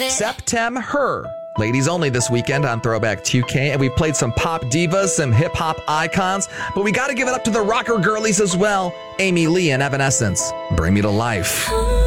September. Ladies only this weekend on Throwback 2K, and we played some pop divas, some hip-hop icons, but we got to give it up to the rocker girlies as well. Amy Lee and Evanescence, Bring Me to Life.